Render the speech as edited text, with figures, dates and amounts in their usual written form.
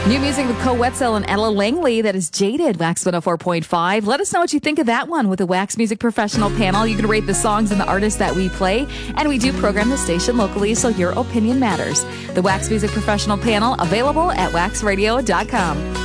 New music with Cole Wetzel and Ella Langley. That is Jaded, Wax 104.5. Let us know what you think of that one with the Wax Music Professional panel. You can rate the songs and the artists that we play, and we do program the station locally, so your opinion matters. The Wax Music Professional panel, available at waxradio.com.